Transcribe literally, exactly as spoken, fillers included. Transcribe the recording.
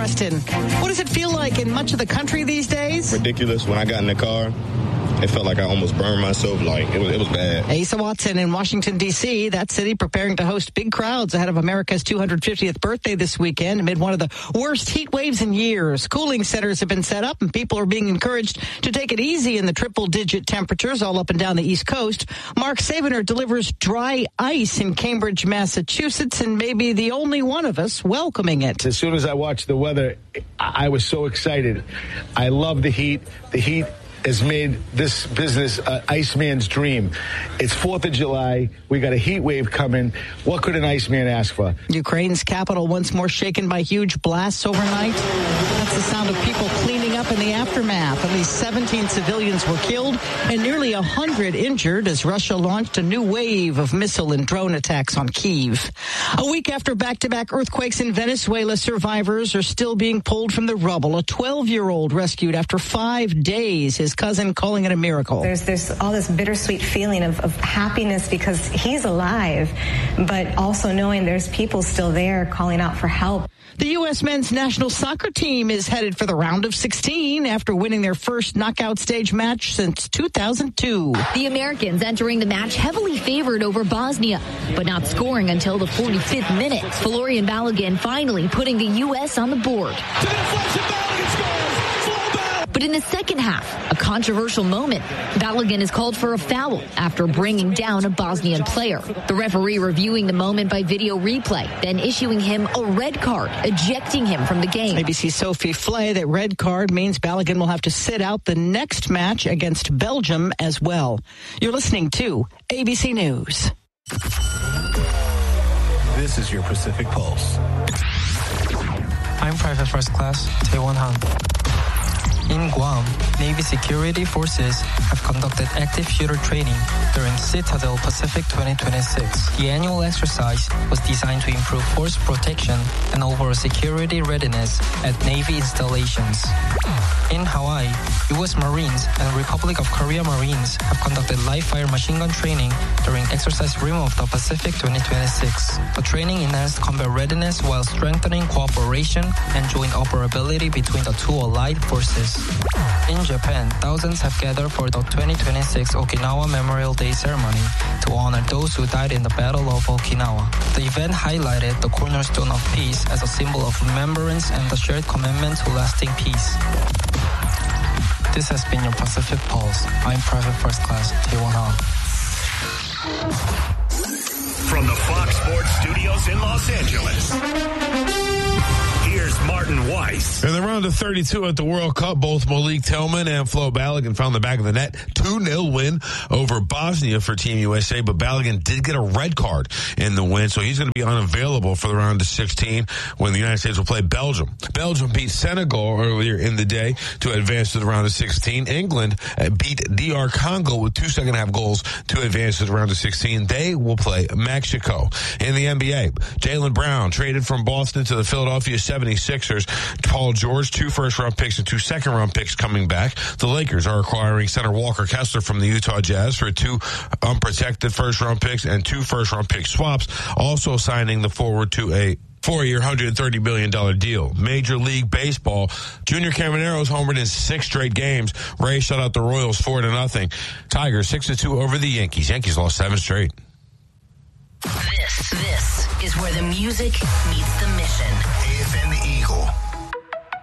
Preston. What does it feel like in much of the country these days? Ridiculous. When I got in the car, it felt like I almost burned myself. Like, it was, it was bad. Asa Watson in Washington, D C, that city preparing to host big crowds ahead of America's two hundred fiftieth birthday this weekend amid one of the worst heat waves in years. Cooling centers have been set up, and people are being encouraged to take it easy in the triple-digit temperatures all up and down the East Coast. Mark Savener delivers dry ice in Cambridge, Massachusetts, and maybe the only one of us welcoming it. As soon as I watched the weather, I was so excited. I love the heat. The heat has made this business uh, Iceman's dream. It's fourth of July. We got a heat wave coming. What could an Iceman ask for? Ukraine's capital once more shaken by huge blasts overnight. That's the sound of people cleaning up in the aftermath. At least seventeen civilians were killed and nearly one hundred injured as Russia launched a new wave of missile and drone attacks on Kyiv. A week after back-to-back earthquakes in Venezuela, survivors are still being pulled from the rubble. A twelve-year-old rescued after five days. His cousin calling it a miracle. There's there's all this bittersweet feeling of, of happiness because he's alive, but also knowing there's people still there calling out for help. The U S men's national soccer team is headed for the round of sixteen after winning their first knockout stage match since two thousand two. The Americans entering the match heavily favored over Bosnia, but not scoring until the forty-fifth minute. Florian Balogun finally putting the U S on the board. To the deflection, Balogun scores! But in the second half, a controversial moment, Balogun is called for a foul after bringing down a Bosnian player. The referee reviewing the moment by video replay, then issuing him a red card, ejecting him from the game. A B C's Sophie Flay, that red card means Balogun will have to sit out the next match against Belgium as well. You're listening to A B C News. This is your Pacific Pulse. I'm Private First Class Taewon Han. In Guam, Navy security forces have conducted active shooter training during Citadel Pacific twenty twenty-six. The annual exercise was designed to improve force protection and overall security readiness at Navy installations. In Hawaii, U S Marines and Republic of Korea Marines have conducted live-fire machine gun training during Exercise Rim of the Pacific twenty twenty-six. The training enhanced combat readiness while strengthening cooperation and joint operability between the two allied forces. In Japan, thousands have gathered for the twenty twenty-six Okinawa Memorial Day ceremony to honor those who died in the Battle of Okinawa. The event highlighted the cornerstone of peace as a symbol of remembrance and the shared commitment to lasting peace. This has been your Pacific Pulse. I'm Private First Class Taewon Han. From the Fox Sports Studios in Los Angeles, here's Martin Weiss. In the round of thirty-two at the World Cup, both Malik Tillman and Flo Balogun found the back of the net. two nil win over Bosnia for Team U S A, but Balogun did get a red card in the win, so he's going to be unavailable for the round of sixteen when the United States will play Belgium. Belgium beat Senegal earlier in the day to advance to the round of sixteen. England beat D R Congo with two second-half goals to advance to the round of sixteen. They will play Mexico. In the N B A, Jaylen Brown traded from Boston to the Philadelphia seventy-sixers. Paul George, two first-round picks and two second-round picks coming back. The Lakers are acquiring center Walker Kessler from the Utah Jazz for two unprotected first-round picks and two first-round pick swaps, also signing the forward to a four-year, one hundred thirty million dollars deal. Major League Baseball, Junior Camanero's homered in six straight games. Rays shut out the Royals four to nothing. Tigers six to two over the Yankees. Yankees lost seven straight. This, this is where the music meets the mission. A F M